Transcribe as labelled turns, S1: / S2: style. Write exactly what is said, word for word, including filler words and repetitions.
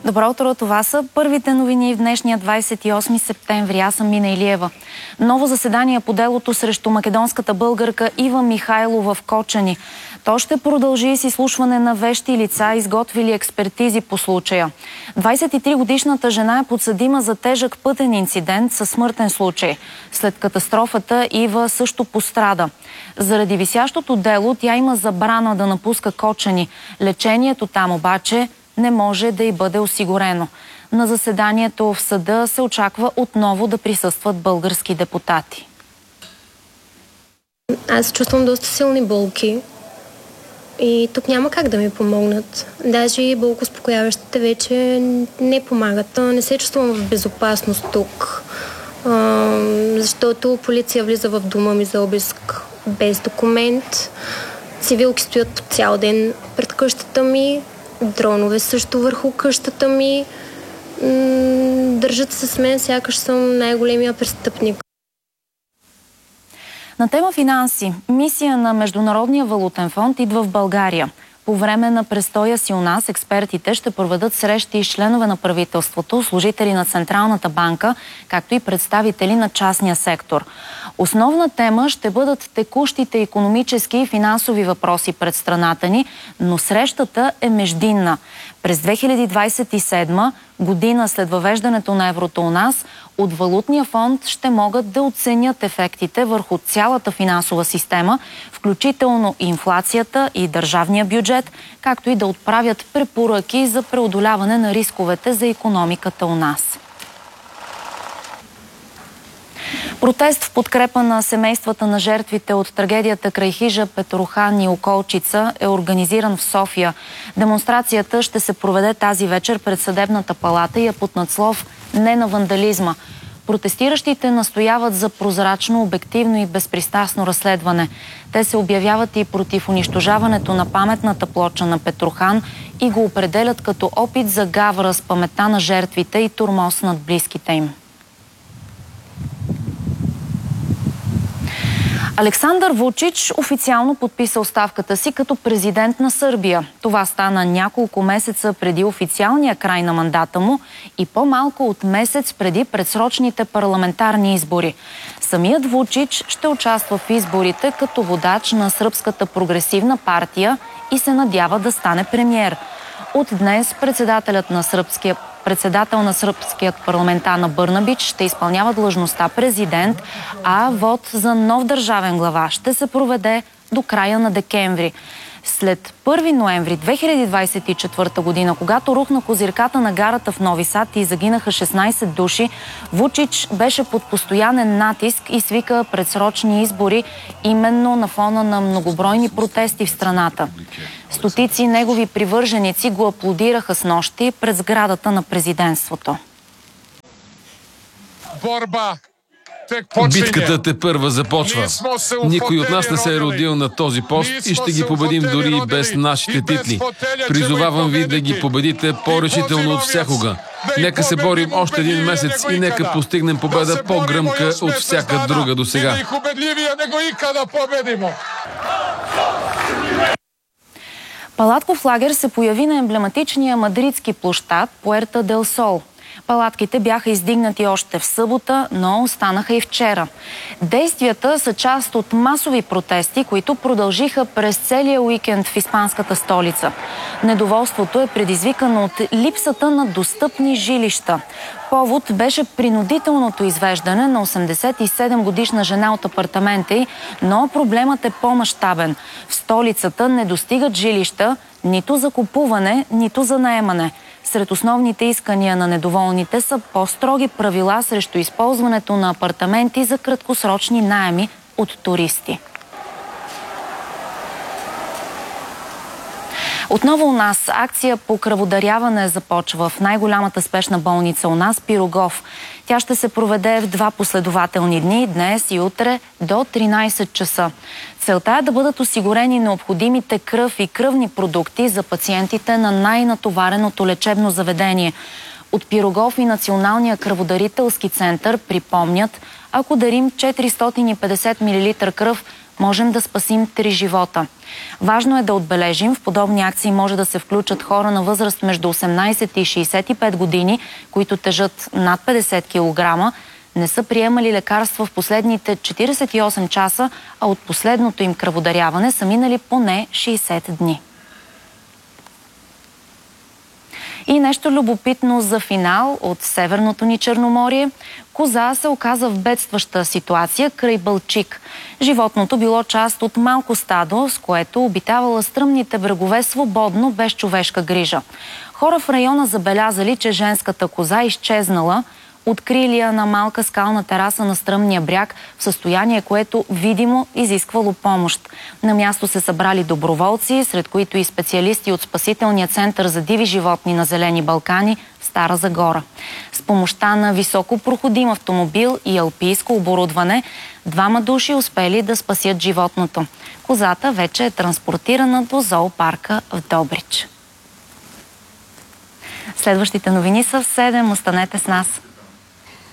S1: Добро утро, това са първите новини в днешния двадесет и осми септември. Аз съм Мина Илиева. Ново заседание по делото срещу македонската българка Ива Михайлова в Кочани. То ще продължи с изслушване на вещи лица, изготвили експертизи по случая. двадесет и три годишната жена е подсъдима за тежък пътен инцидент със смъртен случай. След катастрофата Ива също пострада. Заради висящото дело тя има забрана да напуска Кочани. Лечението там обаче не може да й бъде осигурено. На заседанието в съда се очаква отново да присъстват български депутати.
S2: Аз чувствам доста силни болки и тук няма как да ми помогнат. Даже и болкоуспокояващите вече не помагат. Не се чувствам в безопасност тук, защото полиция влиза в дома ми за обиск без документ. Цивилки стоят по цял ден пред къщата ми. Дронове също върху къщата ми. Държат се с мен, сякаш съм най-големия престъпник.
S1: На тема финанси. Мисия на Международния валутен фонд идва в България. По време на престоя си у нас експертите ще проведат срещи с членове на правителството, служители на Централната банка, както и представители на частния сектор. Основна тема ще бъдат текущите икономически и финансови въпроси пред страната ни, но срещата е междинна. През две хиляди двадесет и седма, година след въвеждането на еврото у нас, от Валутния фонд ще могат да оценят ефектите върху цялата финансова система, включително инфлацията и държавния бюджет, както и да отправят препоръки за преодоляване на рисковете за икономиката у нас. Протест в подкрепа на семействата на жертвите от трагедията край хижа Петрохан и Околчица е организиран в София. Демонстрацията ще се проведе тази вечер пред Съдебната палата и е под надслов "Не на вандализма". Протестиращите настояват за прозрачно, обективно и безпристрастно разследване. Те се обявяват и против унищожаването на паметната плоча на Петрохан и го определят като опит за гавра с паметта на жертвите и тормоз над близките им. Александър Вучич официално подписа оставката си като президент на Сърбия. Това стана няколко месеца преди официалния край на мандата му и по-малко от месец преди предсрочните парламентарни избори. Самият Вучич ще участва в изборите като водач на Сръбската прогресивна партия и се надява да стане премиер. От днес председателят на сръбския Председател на сръбският парламент Ана Бърнабич ще изпълнява длъжността президент, а вод за нов държавен глава ще се проведе до края на декември. След първи ноември две хиляди двадесет и четвърта година, когато рухна козирката на гарата в Нови Сад и загинаха шестнадесет души, Вучич беше под постоянен натиск и свика предсрочни избори именно на фона на многобройни протести в страната. Стотици негови привърженици го аплодираха снощи пред сградата на президентството.
S3: Борба!
S4: Битката тепърва започва. Никой от нас не се е родил на този пост и ще ги победим дори и без нашите титли. Призовавам ви да ги победите по-решително от всякога. Нека се борим още един месец и нека постигнем победа по-гръмка от всяка друга досега.
S1: Палатков лагер се появи на емблематичния мадридски площад Пуерта дел Сол. Палатките бяха издигнати още в събота, но останаха и вчера. Действията са част от масови протести, които продължиха през целия уикенд в испанската столица. Недоволството е предизвикано от липсата на достъпни жилища. Повод беше принудителното извеждане на осемдесет и седем годишна жена от апартамента й, но проблемът е по-мащабен. В столицата не достигат жилища нито за купуване, нито за наемане. Сред основните искания на недоволните са по-строги правила срещу използването на апартаменти за краткосрочни наеми от туристи. Отново у нас акция по кръводаряване започва в най-голямата спешна болница у нас, Пирогов. Тя ще се проведе в два последователни дни, днес и утре до тринадесет часа. Целта е да бъдат осигурени необходимите кръв и кръвни продукти за пациентите на най-натовареното лечебно заведение. От Пирогов и Националния кръводарителски център припомнят, ако дарим четиристотин и петдесет милилитра кръв, можем да спасим три живота. Важно е да отбележим, в подобни акции може да се включат хора на възраст между осемнайсет и шейсет и пет години, които тежат над петдесет килограма, не са приемали лекарства в последните четирийсет и осем часа, а от последното им кръводаряване са минали поне шейсет дни. И нещо любопитно за финал от Северното ни Черноморие. Коза се оказа в бедстваща ситуация край Балчик. Животното било част от малко стадо, с което обитавала стръмните брегове свободно, без човешка грижа. Хора в района забелязали, че женската коза изчезнала. Открили я на малка скална тераса на стръмния бряг в състояние, което видимо изисквало помощ. На място се събрали доброволци, сред които и специалисти от Спасителния център за диви животни на Зелени Балкани в Стара Загора. С помощта на високопроходим автомобил и алпийско оборудване, двама души успели да спасят животното. Козата вече е транспортирана до зоопарка в Добрич. Следващите новини са в седем. Останете с нас.